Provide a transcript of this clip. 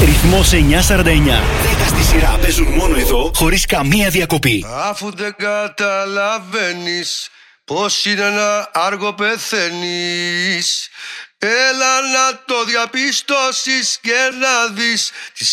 Ρυθμός 949. 10 στη σειρά παίζουν μόνο εδώ, χωρίς καμία διακοπή. Αφού δεν καταλαβαίνεις πως είναι ένα άργο πεθαίνεις, έλα να το διαπιστώσεις και να δεις